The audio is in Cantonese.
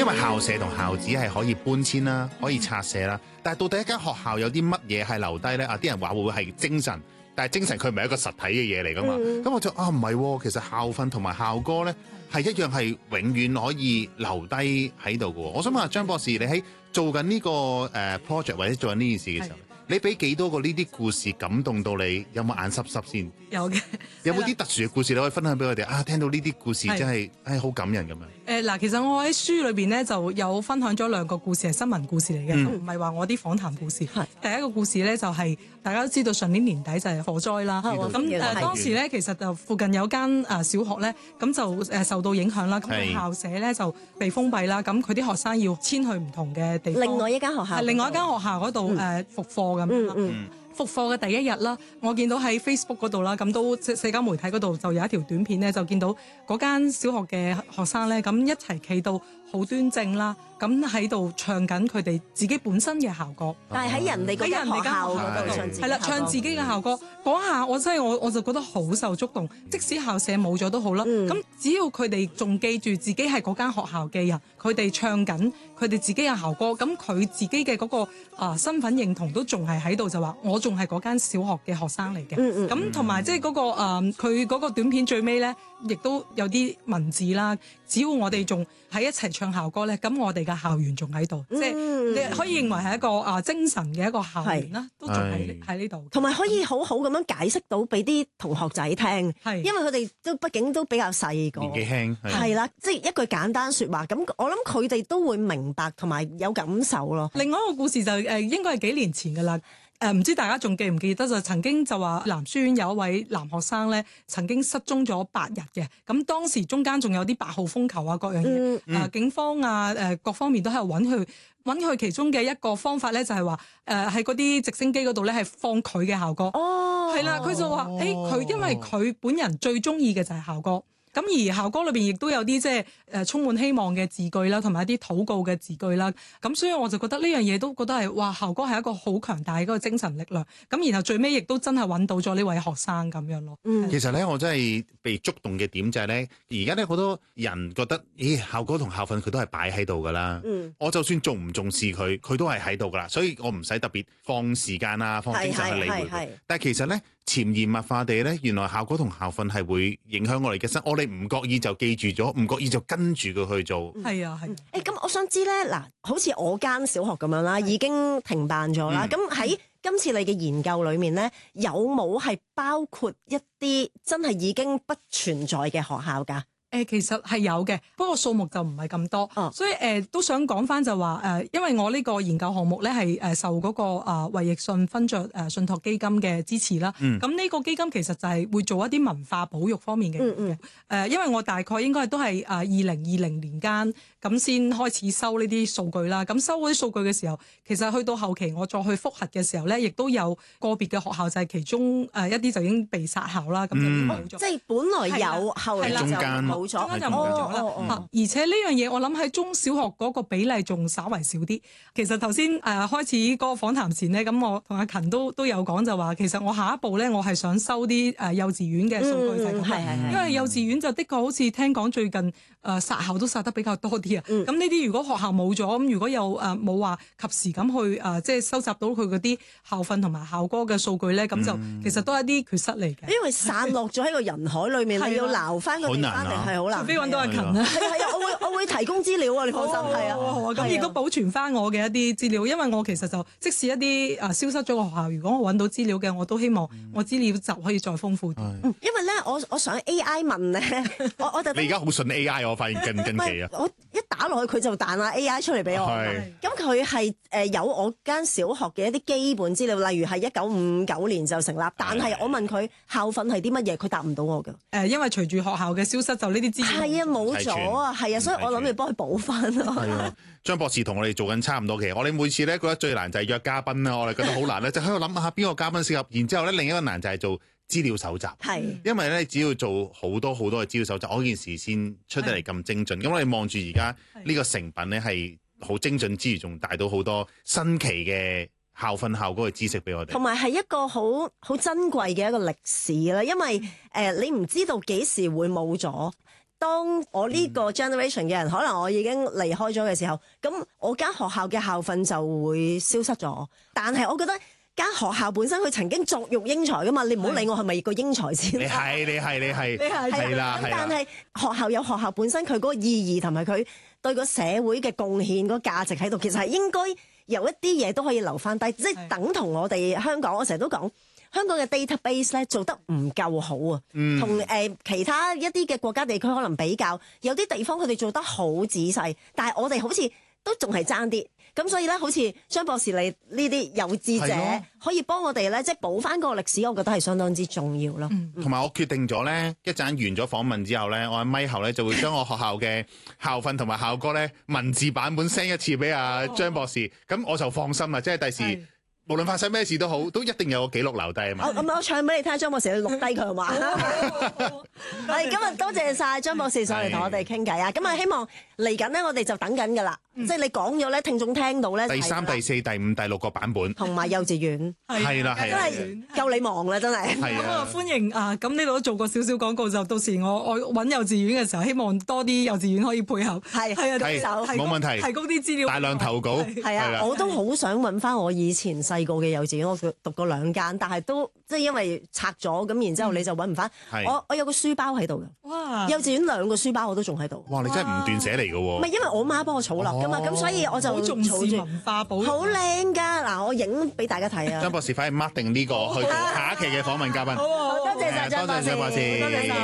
因為校舍同校址係可以搬遷啦，可以拆卸啦。但係到底一間學校有啲乜嘢係留低咧？啲人話會唔會係精神？但係精神佢唔係一個實體嘅嘢嚟噶嘛？咁我就唔係，其實校訓同埋校歌咧係一樣係永遠可以留低喺度嘅。我想問下張博士，你喺做緊呢個project 或者做緊呢件事嘅時候，你俾幾多個呢啲故事感動到你？有冇眼濕濕先？ 有嘅。 有冇啲特殊嘅故事你可以分享俾我哋？聽到呢啲故事真係好感人咁樣。 嗱，其實我喺書裏邊咧就有分享咗2個故事係新聞故事嚟嘅，唔係話我啲訪談故事。第一個故事咧就係大家都知道上年年底就係火災啦。咁當時咧其實就附近有間小學咧，咁就受到影響啦。咁校舍咧就被封閉啦。咁佢啲學生要遷去唔同嘅地方。 另外一間學校嗰度復課咁。復課嘅第一日啦，我見到喺 Facebook 嗰度啦，咁都社交媒體嗰度就有一條短片咧，就見到嗰間小學嘅學生咧，咁一齊企到好端正啦，咁喺度唱緊佢哋自己本身嘅校歌。 但係喺人哋嗰間學校嗰度唱自己。 係啦，唱自己嘅校歌。嗰下我就覺得好受觸動，即使校舍冇咗都好啦。咁只要佢哋仲記住自己係嗰間學校嘅人，佢哋唱緊佢哋自己嘅校歌，咁佢自己嘅嗰個身份認同都仲係喺度，就話我仲係嗰間小學嘅學生嚟嘅。咁同埋即係嗰個佢嗰個短片最尾咧，亦都有啲文字啦。只要我哋仲喺一齊唱校歌咧，咁我哋嘅校園仲喺度，即係你可以認為係一個精神嘅一個校園啦，都仲喺呢度。 同埋可以好好咁樣解釋到俾啲同學仔聽，因為佢哋都畢竟都比較細個， 年紀輕， 係啦，即係一句簡單説話，咁我諗佢哋都會明白同埋有感受咯。 另外一個故事就應該係幾年前㗎啦。唔知大家仲記唔記得就曾經就話南書院有一位男學生咧，曾經失蹤咗8日嘅。咁當時中間仲有啲8號風球啊，各樣嘢。警方各方面都喺度揾佢。其中嘅一個方法咧，就係話喺嗰啲直升機嗰度咧，係放佢嘅校歌。係啦，佢就話佢因為佢本人最中意嘅就係校歌。咁而校歌裏邊亦都有啲即係充滿希望嘅字句啦，同埋一啲禱告嘅字句啦。咁所以我就覺得呢樣嘢都覺得係哇，校歌係一個好強大嘅一個精神力量。咁然後最尾亦都真係揾到咗呢位學生咁樣咯。 其實咧，我真係被觸動嘅點就係咧，而家咧好多人覺得，校歌同校訓佢都係擺喺度噶啦。我就算重唔重視佢，佢都係喺度噶啦。所以我唔使特別放時間啊，放精神去理會佢。但係其實咧，潛移默化地咧，原來校歌同校訓係會影響我哋嘅生活。我哋唔覺意就記住咗，唔覺意就跟住佢去做。 係啊。 咁我想知咧，嗱，好似我間小學咁樣啦，已經停辦咗啦。咁喺今次你嘅研究裏面咧，有冇係包括一啲真係已經不存在嘅學校㗎？ 其實係有嘅，不過數目就唔係咁多，所以都想講翻就話因為我呢個研究項目咧係受嗰個衛奕信勳爵信託基金嘅支持啦。咁呢個基金其實就係會做一啲文化保育方面嘅嘢。因為我大概應該都係2020年間咁先開始收呢啲數據啦。咁收嗰啲數據嘅時候，其實去到後期我再去複核嘅時候咧，亦都有個別嘅學校就係其中一啲就已經被殺校啦。咁就已經冇咗。 即係本來有，後嚟就冇。 中間就冇咗啦，而且呢樣嘢我諗喺中小學嗰個比例仲稍為少啲。其實頭先開始嗰個訪談前咧，咁我同阿勤都有講就話，其實我下一步咧，我係想收啲幼稚園嘅數據就係咁，因為幼稚園就的確好似聽講最近殺校都殺得比較多啲啊。咁呢啲如果學校冇咗，咁如果又冇話及時咁去即係收集到佢嗰啲校訓同埋校歌嘅數據咧，咁就其實都係一啲缺失嚟嘅。 因為散落咗喺個人海裏面，你要撈翻佢哋翻嚟係好難， 除非揾到阿勤啦。 係啊，我會提供資料啊，你放心。係啊， 咁亦都保存翻我嘅一啲資料，因為我其實就即使一啲消失咗嘅學校，如果我揾到資料嘅，我都希望我資料就可以再豐富啲。 因為咧，我想 AI 問咧，我就你而家好信 AI，我發現近期啊， 我一打落去佢就彈下 AI 出嚟俾我。咁佢係有我間小學嘅一啲基本資料，例如係1959年就成立，但係我問佢校訓係啲乜嘢，佢答唔到我㗎。 因為隨住學校嘅消失，就呢啲資料係啊，冇咗啊，係啊，所以我諗住幫佢補翻咯。 係啊，張博士同我哋做緊差唔多嘅，我哋每次咧覺得最難就係約嘉賓啦，我哋覺得好難咧，就喺度諗下邊個嘉賓適合，然之後咧另一個難就係做資料搜集。係，因為咧只要做好多好多嘅資料搜集，嗰件事先出得嚟咁精準。咁我哋望住而家呢個成品咧係好精準之餘，仲帶到好多新奇嘅校訓校歌嘅知識俾我哋， 同埋係一個好珍貴嘅一個歷史啦。因為你唔知道幾時會冇咗。 當我呢個 generation 嘅人，可能我已經離開咗嘅時候，咁我間學校嘅校訓就會消失咗。但係我覺得間學校本身佢曾經作育英才噶嘛，你唔好理我係咪個英才先。 你係係啦， 咁但係學校有學校本身佢嗰個意義同埋佢對個社會嘅貢獻個價值喺度，其實係應該有一啲嘢都可以留翻低，即係等同我哋香港，我成日都講。香港嘅 database 咧做得唔夠好啊，同其他一啲嘅國家地區可能比較，有啲地方佢哋做得好仔細，但係我哋好似都仲係爭啲，咁所以咧，好似張博士你呢啲有志者可以幫我哋咧，即係補翻嗰個歷史，我覺得係相當之重要咯。 同埋我決定咗咧，一陣完咗訪問之後咧，我喺咪後咧就會將我學校嘅校訓同埋校歌咧文字版本 send 一次俾阿張博士，咁我就放心啦，即係第時。無論發生咩事都好，都一定有個記錄留低啊嘛。 我唱俾你聽，張博士你錄低佢嘛。係今日多謝晒張博士上嚟同我哋傾偈啊！咁啊，希望嚟緊咧，我哋就等緊噶啦。即係你講咗咧，聽眾聽到咧。第 3、第4、第5、第6個版本。 同埋幼稚園。 係啦， 真係夠你忙啦，真係。 咁啊，歡迎啊！咁呢度都做過少少廣告，就到時我揾幼稚園嘅時候，希望多啲幼稚園可以配合。係啊， 冇問題。 提供啲資料。 大量投稿。 係啊，我都好想揾翻我以前細個嘅幼稚園，我讀過2間，但係都即係因為拆咗，咁然之後你就揾唔翻。我有個書包喺度嘅。哇！幼稚園2個書包我都仲喺度。 哇！你真係唔斷捨離嘅喎。 唔係，因為我媽幫我儲落㗎嘛，咁所以我就好重視文化保育。 好靚㗎！嗱，我影俾大家睇啊。 張博士快啲 mark 定呢個去做下一期嘅訪問嘉賓。 好，多謝晒張博士。